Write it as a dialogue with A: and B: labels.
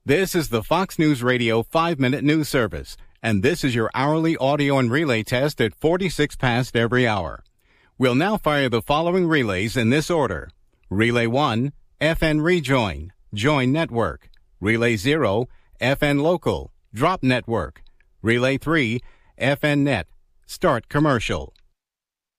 A: This is the Fox News Radio 5-Minute News Service, and this is your hourly audio and relay test at 46 past every hour. We'll now fire the following relays in this order. Relay 1, FN Rejoin, Join Network. Relay 0, FN Local, Drop Network. Relay 3, FN Net, Start Commercial.